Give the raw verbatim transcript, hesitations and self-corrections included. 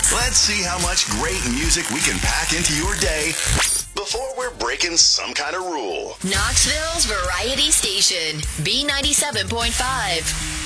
Let's see how much great music we can pack into your day before we're breaking some kind of rule. Knoxville's Variety Station, B ninety-seven point five.